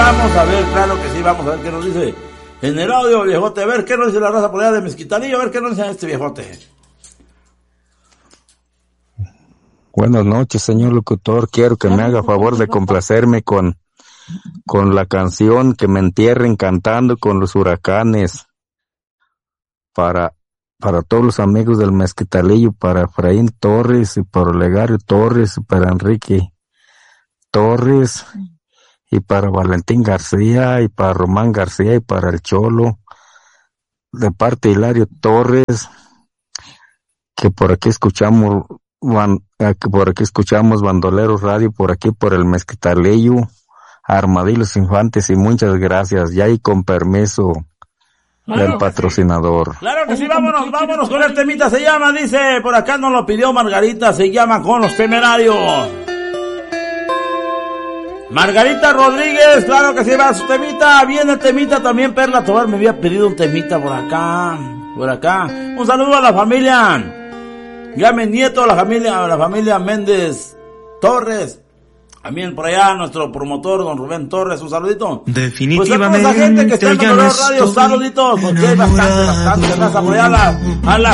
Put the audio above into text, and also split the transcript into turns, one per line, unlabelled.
Vamos a ver, claro que sí, vamos a ver qué nos dice en el audio, viejote. A ver qué nos dice la raza por allá de Mezquitalillo, a ver qué nos dice este viejote.
Buenas noches, señor locutor. Quiero que me haga favor de complacerme con la canción Que me entierren cantando con los huracanes. Para todos los amigos del Mezquitalillo, para Efraín Torres y para Olegario Torres y para Enrique Torres y para Valentín García y para Román García y para el Cholo, de parte de Hilario Torres, que por aquí escuchamos Bandoleros Radio, por aquí por el Mezquitalillo, Armadillos Infantes, y muchas gracias, ya y con permiso del patrocinador.
Claro que sí, vámonos con el temita, se llama, dice, por acá nos lo pidió Margarita, se llama Con los Temerarios. Margarita Rodríguez, claro que sí, va su temita, viene el temita también. Perla Tobar me había pedido un temita por acá. Un saludo a la familia Gámez Nieto, la familia Méndez Torres. También por allá nuestro promotor, don Rubén Torres, un saludito.
Definitivamente.
Pues a toda esa gente que está en Radio, saluditos, porque hay bastante, gracias por allá a la